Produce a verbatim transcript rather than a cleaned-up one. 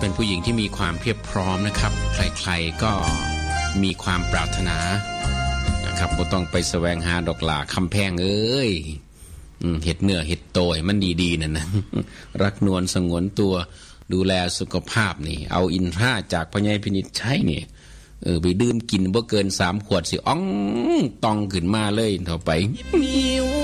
เป็นผู้หญิงที่มีความเพียบพร้อมนะครับใครๆก็มีความปรารถนานะครับบ่ต้องไปแสวงหาดอกหลาคำแพงเอ้ยเห็ดเนื้อเห็ดโตยมันดีๆนั่นนะรักนวลสงวนตัวดูแลสุขภาพนี่เอาอินทราจากพญายพินิจใช้นี่เออไปดื่มกินบ่เกินสามขวดสิอ้องตองขึ้นมาเลยต่อไปมีว